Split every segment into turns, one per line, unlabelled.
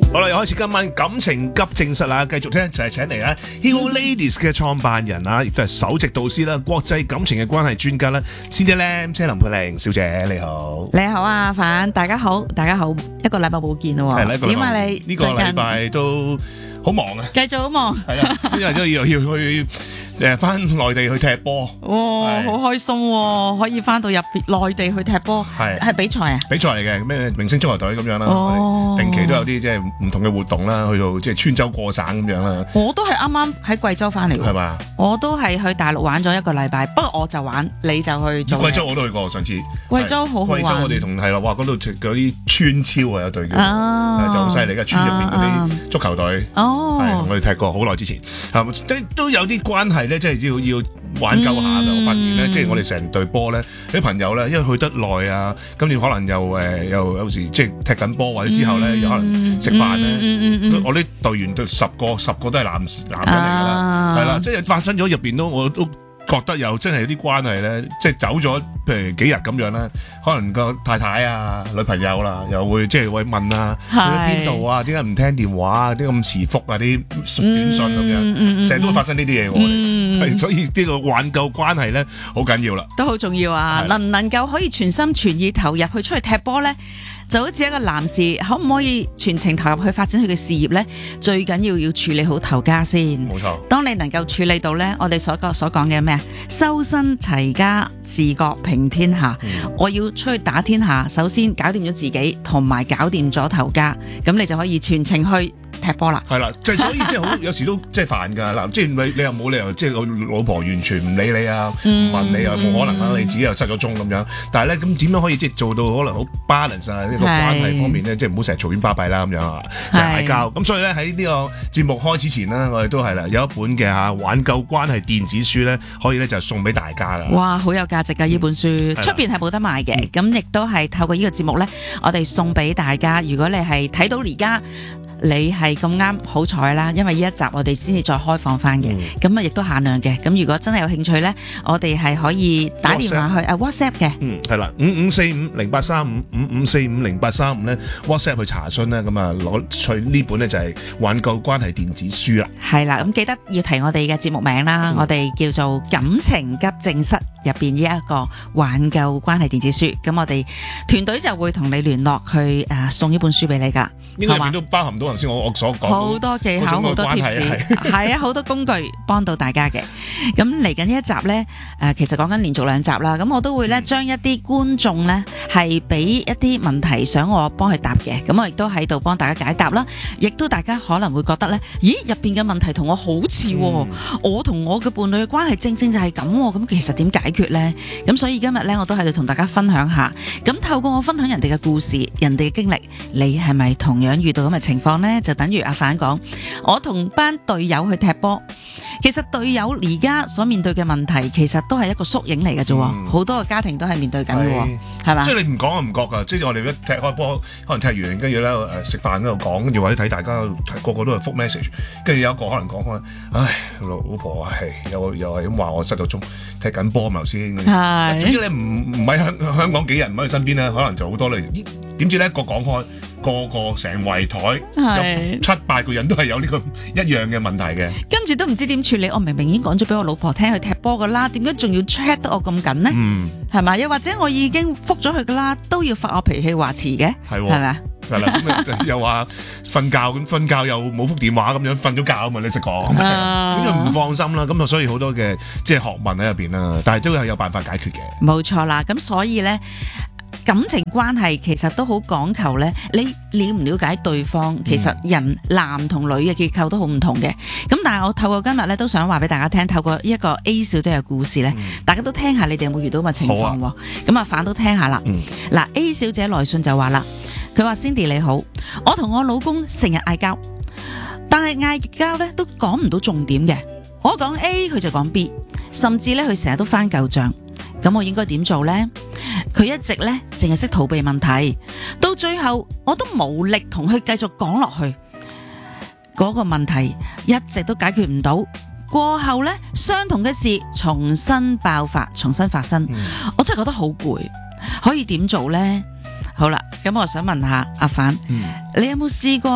好啦，又開始今晚感情急症室啦，繼續聽就係請嚟Hero Ladies 嘅創辦人啊，亦都係首席導師啦，國際感情嘅關係專家啦，Cindy Lam，即係林佩玲小姐，你好。
你好啊，凡，大家好，大家好，一個禮拜冇見咯喎。
係啦，一個禮拜
點啊你？
呢個禮拜都好忙啊。
繼續好忙。
係啦，因為都要去翻內地去踢波。
哇，好開心喎！可以翻到內地去踢波，係比賽啊？
比賽嚟嘅，咩明星足球隊咁樣啦。
哦，
定期都有啲即係唔同嘅活動啦，去到即係穿州過省咁樣啦。
我都係啱啱喺貴州翻嚟喎。
係嘛？
我都係去大陸玩咗一個禮拜，不過我就玩，你就去做。
貴州我都去過上次。
貴州好好玩。
貴州我哋同係啦，哇！嗰度嗰啲村超啊，有隊叫，就好犀利嘅村入邊嗰啲足球隊。
哦，
係我哋踢過好耐之前，都有啲關係咧，即係要挽救下嘅。我發現咧，即係我哋成隊波咧，啲朋友咧，因為去得耐啊，咁你可能又有時即係踢緊波，或者之後咧，有可能食飯咧，我啲隊員都十個都係男人嚟㗎啦，係啦，即係發生咗入邊都我都覺得有真係有啲關係咧，即係走咗譬如幾日咁樣啦，可能個太太啊、女朋友啦，又會即係會問啊，去咗邊度啊？點解唔聽電話啊？點解咁遲覆啊？啲短信咁樣，成日都會發生呢啲嘢喎。所以呢個挽救關係咧，好緊要啦，
都好重要啊！能唔能夠可以全心全意投入去出去踢波咧？就好似一個男士，可唔可以全程投入去發展佢嘅事業呢？最緊要處理好頭家先。
冇錯。當
你能夠處理到呢，我哋所講嘅咩？修身齊家治國平天下。我要出去打天下，首先搞掂咗自己，同埋搞掂咗頭家，咁你就可以全程去踢波啦。
係啦，所以即係好有時都即係煩㗎嗱，即係你又冇理由即係老婆完全唔理你啊，唔問你啊，冇可能啦，你自己又失咗蹤咁樣。但係咧咁點樣可以即係做到可能好 balance 啊？呢個關係方面咧，即係唔好成日嘈喧巴閉啦咁樣啊，成日嗌交。咁所以咧喺呢個節目開始前呢，我哋都係啦，有一本嘅挽救關係電子書咧，可以咧就送俾大家啦。
哇，好有價值㗎！呢本書出邊係冇得賣嘅，咁亦都係透過呢個節目咧，我哋送俾大家。如果你係睇到而家。你係咁啱好彩啦，因為呢一集我哋先至再開放翻嘅，咁啊亦都限量嘅。咁如果真係有興趣咧，我哋係可以打電話去WhatsApp 嘅。
係啦，5545083555450835咧 WhatsApp 去查詢咧，咁啊攞取呢本咧就係挽救關係電子書啦。
係啦，咁記得要提我哋嘅節目名啦，我哋叫做感情急症室入邊呢一個挽救關係電子書。咁我哋團隊就會同你聯絡去送呢本書俾你噶。
應該入邊都包含到頭先我所講
好多技巧、好多貼士，係啊，好多工具幫到大家嘅。咁嚟緊呢一集呢，其實講緊連續2集啦。咁我都會咧將一啲觀眾呢係俾一啲問題想我幫佢答嘅。咁我亦都喺度幫大家解答啦。亦都大家可能會覺得呢，咦，入邊嘅問題同我好似喎，我同我嘅伴侶嘅關係正正就係咁喎。咁其實點解決呢？咁所以今日呢，我都喺度同大家分享下。咁透過我分享人哋嘅故事、人哋嘅經歷，你係咪同樣遇到咁嘅情況呢？就等於阿凡講，我同班隊友去踢波，其實隊友而家所面對嘅問題，其實都係一個縮影嚟嘅啫。好多個家庭都係面對緊嘅，係嘛？
即係你唔講就唔覺㗎。即係我哋一踢開波，可能踢完跟住咧食飯嗰度講，跟住或者睇大家個個都係覆 message， 跟住有一個可能講開，唉，老婆係又係咁話我失咗蹤，踢緊波咪頭先。係。總之你唔喺香港幾日唔喺佢身邊咧，可能就好多類。點知咧一個講開，個成圍台有7-8個人都係有呢個一樣嘅問題嘅，
跟住都唔知點處理。我明明已經講咗俾我老婆聽去踢波噶啦，點解仲要 check 得我咁緊呢？係嘛？又或者我已經覆咗佢噶啦，都要發我脾氣話遲嘅，係咪啊？
係啦，咁又話瞓覺咁瞓覺又冇覆電話咁樣瞓咗覺啊嘛，你識講，總之唔放心啦。咁啊，所以好多嘅即係學問喺入邊啦，但係都係有辦法解決嘅。
冇錯啦，咁所以咧。感情關係其實都好講求咧，你了唔了解對方？其實人男同女嘅結構都好唔同嘅。咁但係我透過今日咧都想話俾大家聽，透過一個 A 小姐嘅故事咧，大家都聽下你哋有冇遇到咁嘅情況喎？咁啊，反都聽下啦。嗱，A 小姐來信就話啦，佢話 Cindy 你好，我同我老公成日嗌交，但係嗌交咧都講唔到重點嘅。我講 A， 佢就講 B， 甚至咧佢成日都翻舊賬。咁我應該點做呢？佢一直咧淨係識逃避問題，到最後我都無力同佢繼續講落去。嗰個問題一直都解決唔到，過後咧相同嘅事重新爆發，重新發生。我真係覺得好攰，可以點做呢？好啦，咁我想問下阿凡，你有冇試過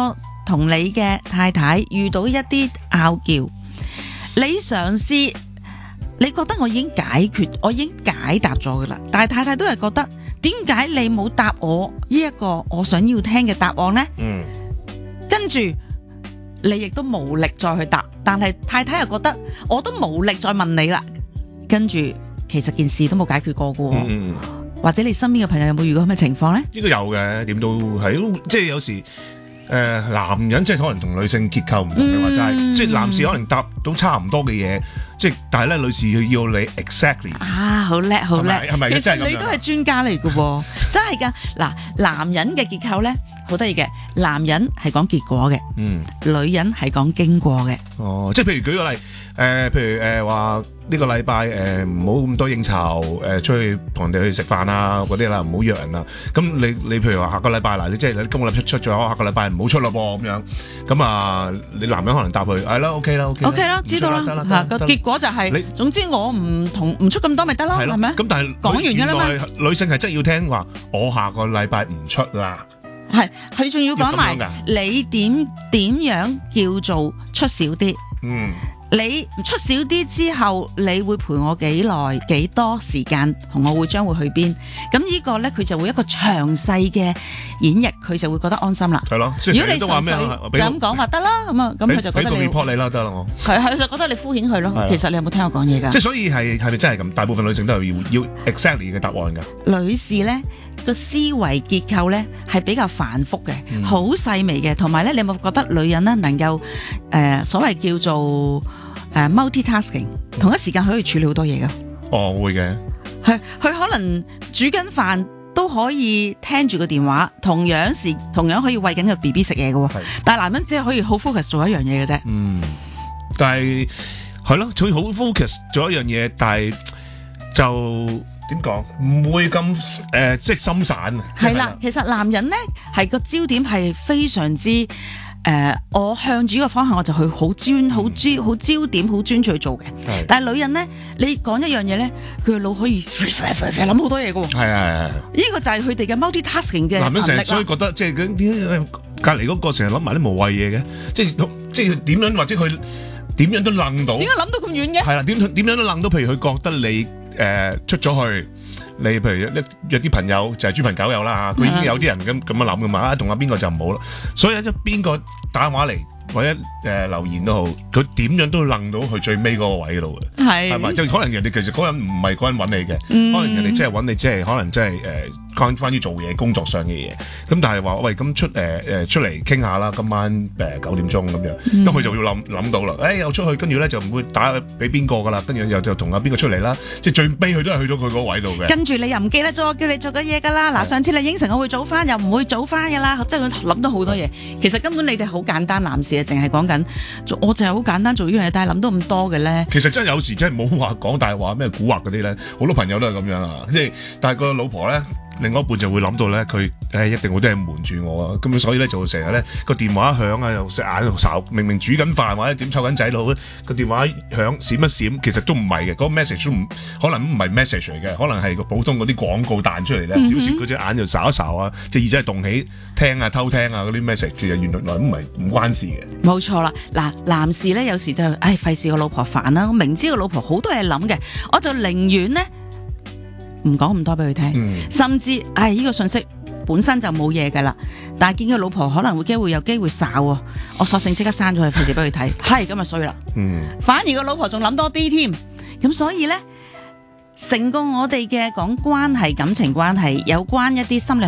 同你嘅太太遇到一啲拗撬，你嘗試，你覺得我已經解決，我已經解答咗噶啦，但係太太都係覺得，點解你冇答我呢一個我想要聽嘅答案呢？跟住你亦都無力再去答，但係太太又覺得我都無力再問你啦，跟住其實件事都冇解決過噶喎。或者你身邊嘅朋友有冇遇過咁嘅情況呢？
應該有嘅，點都係，即係有時男人即係可能同女性結構唔同嘅話，即係男士可能答到差唔多嘅嘢，即係但係咧女士要你 exactly
啊，好叻好叻，
係咪
其實你都係專家嚟嘅喎，真係㗎。嗱，男人嘅結構咧好得意嘅，男人係講結果嘅，女人係講經過嘅。哦，
即係譬如舉個例，譬如話呢個禮拜唔好咁多應酬，出去同人哋去食飯啊嗰啲啦，唔好約人啦。咁你譬如話下個禮拜嗱，你即係你今個禮拜出咗，下個禮拜唔好出咯噃咁樣。咁啊，你男人可能答佢係啦 ，OK 啦，OK 啦，
知道啦。嚇個結果就係，總之我唔出咁多咪得咯，係咪？
咁但係講完㗎啦嘛。女性係真係要聽話，我下個禮拜唔出啦。
係，佢仲要講埋你點樣叫做出少啲？你出少啲之後，你會陪我幾耐、幾多時間，同我將會去邊？咁呢個咧，佢就會一個詳細嘅演繹，佢就會覺得安心啦。
係咯，
如果你純粹就咁講話得啦，咁佢就覺得你
report 你啦，得啦我。
係就覺得你敷衍佢咯。其實你有冇聽我講嘢㗎？
即係所以係咪真係咁？大部分女性都係要 exactly 嘅答案㗎。
女士咧個思維結構咧係比較繁複嘅，好細微嘅，同埋咧你有冇覺得女人咧能夠所謂叫做multitasking， 同一時間可以處理好多嘢㗎。
哦，會嘅。
佢可能煮緊飯都可以聽住個電話，同樣可以餵緊個 BB 食嘢㗎喎。但係男人只係可以好 focus 做一樣嘢嘅啫。
但係係咯，佢好 focus 做一樣嘢，但係就點講唔會咁即係心散。係啦，
其實男人咧係個焦點係非常之。我向住呢個方向，我就去好焦點、好專注去做嘅。但係女人咧，你講一樣嘢咧，佢個腦可以諗好多嘢嘅喎。係。呢個就係佢哋嘅 multitasking 嘅能力啦。男人成日所以覺得即係
點隔離嗰個成日諗埋啲無謂嘢嘅，即係點樣或者佢點樣都諗到。點解諗到咁遠嘅？係啦，點樣都諗到。譬如佢覺得你出咗去。你譬如約啲朋友就係豬朋狗友啦嚇，佢已經有啲人咁樣諗噶嘛，同阿邊個就唔好啦。所以一邊個打電話嚟或者留言都好，佢點樣都楞到去最尾嗰個位度嘅，係咪？即係可能人哋其實嗰人唔係嗰人揾你嘅，可能人哋即係揾你，即係可能即係關於做嘢工作上嘅嘢。咁但係話喂咁出嚟傾下啦，今晚9點鐘咁樣，咁佢就要諗到啦。又出去，跟住咧就唔會打俾邊個噶啦，跟住又就同阿邊個出嚟啦。即係最尾佢都係去到佢嗰位度嘅。
跟住你又唔記得咗我叫你做嘅嘢噶啦。嗱，上次你應承我會早翻，又唔會早翻噶啦。即係佢諗到好多嘢。其實根本你哋好簡單，男士啊，淨係講緊我淨係好簡單做呢樣嘢，但係諗到咁多嘅咧。
其實真係有時真係冇話講大話咩蠱惑嗰啲咧，好多朋友都係咁樣啊。即係但係個老婆咧。另外一半就會諗到咧，佢一定好多人瞞住我啊！咁所以咧就成日咧個電話響啊，又隻眼又睄，明明煮緊飯或者點湊緊仔佬咧，個電話響閃一閃，其實都唔係嘅，嗰個 message 都唔可能唔係 message 嚟嘅，可能係個普通嗰啲廣告彈出嚟咧，少少嗰隻眼就睄一睄啊，隻耳仔係動起聽啊偷聽啊嗰啲 message，其實原來唔關事嘅。
冇錯啦，嗱，男士咧有時就費事個老婆煩啦，我明知個老婆好多嘢諗嘅，我就寧願咧。唔講咁多俾佢聽，甚至呢個信息本身就冇嘢噶啦，但係見佢老婆可能會有機會哨喎，我索性即刻刪咗佢，費事俾佢睇，係咁就衰啦。反而個老婆仲諗多啲添，咁所以咧，成個我哋嘅講關係、感情關係，有關一啲心理